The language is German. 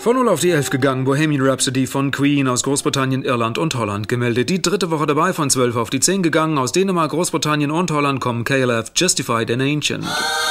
Von 0 auf die 11 gegangen, Bohemian Rhapsody von Queen aus Großbritannien, Irland und Holland gemeldet. Die dritte Woche dabei, von 12 auf die 10 gegangen. Aus Dänemark, Großbritannien und Holland kommen KLF, Justified and Ancient.